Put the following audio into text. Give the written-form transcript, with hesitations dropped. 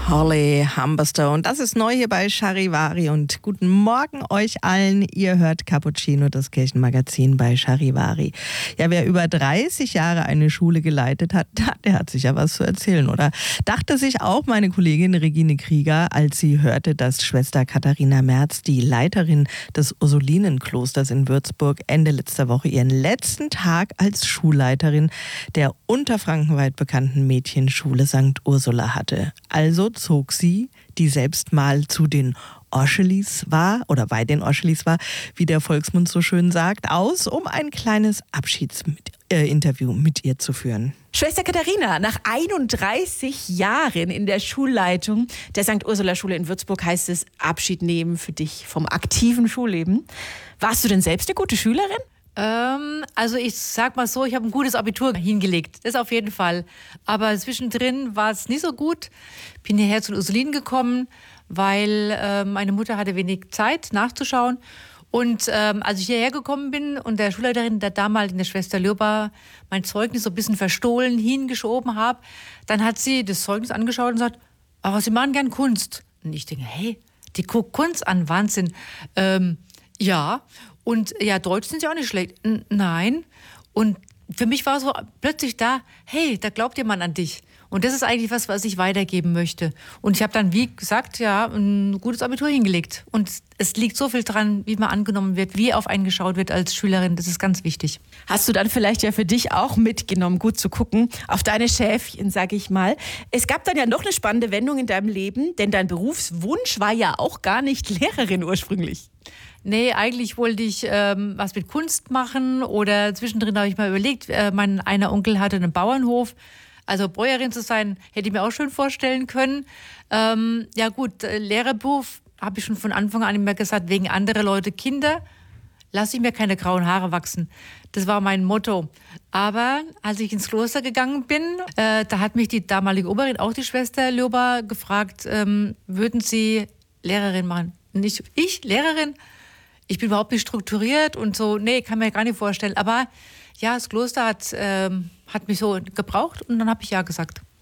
Holly Humberstone. Das ist neu hier bei Charivari und guten Morgen euch allen. Ihr hört Cappuccino, das Kirchenmagazin bei Charivari. Ja, wer über 30 Jahre eine Schule geleitet hat, der hat sicher was zu erzählen, oder? Dachte sich auch meine Kollegin Regine Krieger, als sie hörte, dass Schwester Katharina Merz, die Leiterin des Ursulinenklosters in Würzburg, Ende letzter Woche ihren letzten Tag als Schulleiterin der unterfrankenweit bekannten Mädchenschule St. Ursula hatte. Also zog sie, die selbst mal zu den Orschelis war oder bei den Orschelis war, wie der Volksmund so schön sagt, aus, um ein kleines Abschiedsinterview mit ihr zu führen. Schwester Katharina, nach 31 Jahren in der Schulleitung der St. Ursula Schule in Würzburg heißt es Abschied nehmen für dich vom aktiven Schulleben. Warst du denn selbst eine gute Schülerin? Also ich sag mal so, ich habe ein gutes Abitur hingelegt, das auf jeden Fall. Aber zwischendrin war es nicht so gut. Bin hierher zu den Ursulinen gekommen, weil meine Mutter hatte wenig Zeit nachzuschauen. Und als ich hierher gekommen bin und der Schulleiterin, der damaligen der Schwester Lürber, mein Zeugnis so ein bisschen verstohlen hingeschoben habe, dann hat sie das Zeugnis angeschaut und sagt, aber Sie machen gern Kunst. Und ich denke, hey, die guckt Kunst an, Wahnsinn. Ja, und ja, Deutsch sind sie auch nicht schlecht. Nein. Und für mich war so plötzlich da, hey, da glaubt jemand an dich. Und das ist eigentlich was ich weitergeben möchte. Und ich habe dann, wie gesagt, ja, ein gutes Abitur hingelegt. Und es liegt so viel dran, wie man angenommen wird, wie auf einen geschaut wird als Schülerin. Das ist ganz wichtig. Hast du dann vielleicht ja für dich auch mitgenommen, gut zu gucken, auf deine Schäfchen, sag ich mal. Es gab dann ja noch eine spannende Wendung in deinem Leben, denn dein Berufswunsch war ja auch gar nicht Lehrerin ursprünglich. Nee, eigentlich wollte ich was mit Kunst machen oder zwischendrin habe ich mal überlegt, mein einer Onkel hatte einen Bauernhof. Also Bäuerin zu sein, hätte ich mir auch schön vorstellen können. Ja gut, Lehrerberuf habe ich schon von Anfang an immer gesagt, wegen anderer Leute Kinder lasse ich mir keine grauen Haare wachsen. Das war mein Motto. Aber als ich ins Kloster gegangen bin, da hat mich die damalige Oberin, auch die Schwester Lürber, gefragt, würden Sie Lehrerin machen? Nicht ich, Lehrerin? Ich bin überhaupt nicht strukturiert und so, nee, kann mir gar nicht vorstellen. Aber ja, das Kloster hat mich so gebraucht und dann habe ich ja gesagt.